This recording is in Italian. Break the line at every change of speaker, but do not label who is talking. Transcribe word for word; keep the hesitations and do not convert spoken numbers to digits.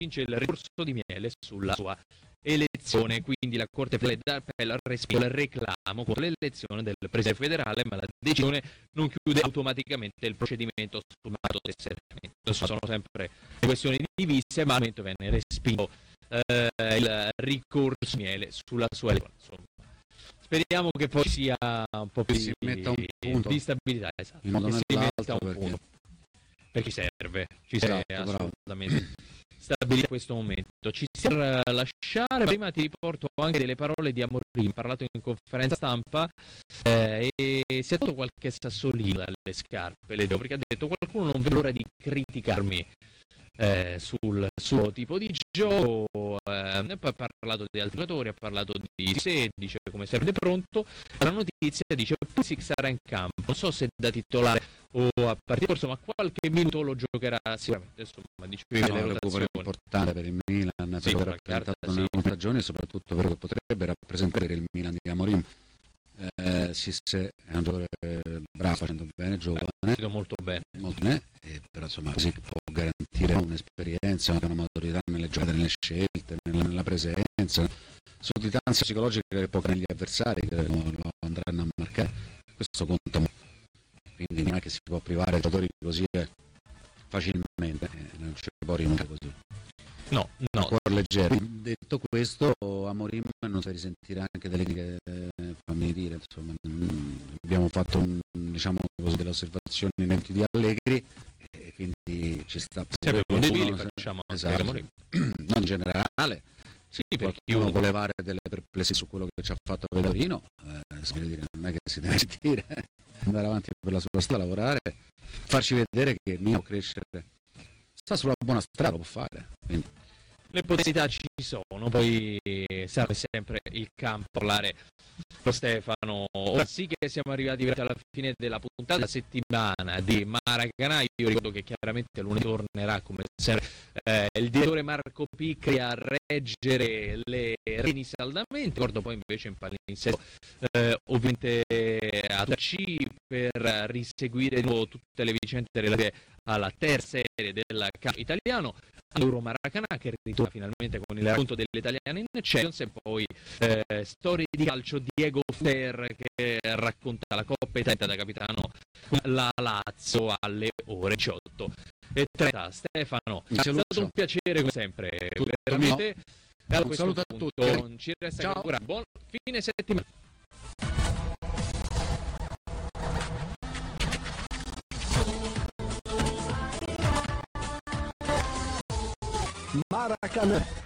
respinge il ricorso di Miele sulla sua elezione, quindi la Corte Federale d'Appello respinge il reclamo contro l'elezione del Presidente federale, ma la decisione non chiude automaticamente il procedimento sul mandato di tesseramento. Sono sempre questioni divise, ma al momento viene respinto eh, il ricorso di Miele sulla sua elezione. Insomma, speriamo che poi sia un po' più
si metta un punto
di stabilità, esatto,
in modo
che si metta un
perché...
punto, perché ci serve, ci
esatto,
serve assolutamente stabilire questo momento. Ci stiamo a lasciare, prima ti riporto anche delle parole di Amorim, parlato in conferenza stampa eh, e si è dato qualche sassolino dalle scarpe, le do, perché ha detto: qualcuno non vede l'ora di criticarmi Eh, sul suo tipo di gioco, eh, poi ha parlato di altri giocatori, ha parlato di sé, dice come sempre pronto. La notizia dice: Pulisic sarà in campo, non so se da titolare o a partita, insomma qualche minuto lo giocherà sicuramente. Insomma, dicevi
no,
le
un recupero importante per il Milan,
sì,
per aver rappresentato
carta,
una
sì.
stagione e soprattutto per che potrebbe rappresentare il Milan di Amorim. Eh, Cissé è un giocatore bravo, facendo bene, giovane,
eh, molto bene,
molto bene, eh, però insomma così può garantire un'esperienza, una maturità nelle giocate, nelle scelte, nella, nella presenza, sudditanza psicologica che può creare gli avversari che lo, lo andranno a marcare. Questo conta molto, quindi non è che si può privare i giocatori così eh, facilmente, eh, non ci può rinunciare così.
No, no.
Cuor leggero. Detto questo, Amorim non si risentirà anche delle critiche, eh, fammi dire, insomma, mh, abbiamo fatto un, diciamo così, delle osservazioni nei menti di Allegri e quindi ci sta
sempre condividi,
uno,
facciamo
esatto,
Amorim.
non in generale,
sì,
perché uno vuole levare delle perplessità su quello che ci ha fatto Pellegrino, eh, dire, non è che si deve sentire, andare avanti per la sua strada, lavorare, farci vedere che il mio crescere sta sulla buona strada, lo può fare. Quindi.
Le possibilità ci sono, poi serve sempre il campo a parlare con Stefano. Ora sì che siamo arrivati alla fine della puntata della settimana di Maracanã. Io ricordo che chiaramente lunedì tornerà come sempre eh, il direttore Marco Piccri a reggere le reni saldamente. Ricordo poi invece in palinsesto eh, ovviamente a C per riseguire di nuovo tutte le vicende relative alla terza serie del calcio italiano, Euro Maracanã che ritorna finalmente con il racconto delle italiane in Champions, e poi eh, storie di calcio, Diego Fer che racconta la Coppa Italia da capitano la Lazio alle ore diciotto e trenta. Stefano, è stato un piacere come sempre,
tutto
veramente.
Un un saluto a tutti.
Non ci resta che augurare buon fine settimana.
Maracanã.